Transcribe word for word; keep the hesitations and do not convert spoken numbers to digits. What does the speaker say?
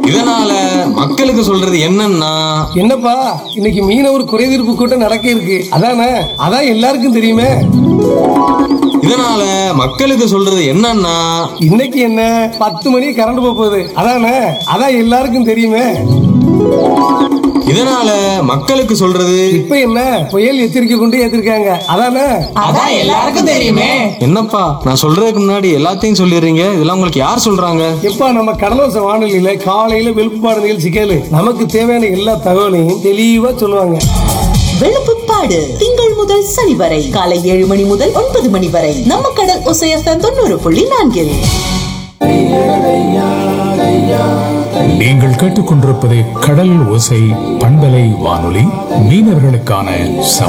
இதனால மக்களுக்கு சொல்றது என்னன்னா, என்னப்பா இன்னைக்கு மீனவர் குறைதீர்ப்பு கூட்டம் நடக்க இருக்கு, அதானே? அதான் எல்லாருக்கும் தெரியுமே. இதனால மக்களுக்கு சொல்றது என்னன்னா, இன்னைக்கு என்ன பத்து மணி கரண்ட் போகுது, அதானே? அதான் எல்லாருக்கும் தெரியுமே. இதனால மக்களுக்கு சொல்றது இப்ப என்ன புயல் எச்சரிக்கை கொண்டு ஏத்திருக்காங்க, அதானே? அதான் எல்லாருக்கும் தெரியுமே. என்னப்பா நான் சொல்றதுக்கு முன்னாடி எல்லாத்தையும் சொல்லிடுறீங்க, இதெல்லாம் உங்களுக்கு யார் சொல்றாங்க? எப்பா நம்ம கடலோச வானொலியில காலையில வெளுப்பாடு நிகழ்ச்சி கேளு, நமக்கு தேவையான எல்லா தகவலையும் தெளிவா சொல்லுவாங்க. வெளுப்புப்பாடு திங்கள் முதல் சனி வரை காலை ஏழு மணி முதல் ஒன்பது மணி வரை நம்ம கடல் ஒசையத்தன் தொண்ணூறு புள்ளி நான்கில். நீங்கள் கேட்டுக்கொண்டிருப்பது கடல் ஓசை பண்பலை வானொலி, மீனவர்களுக்கான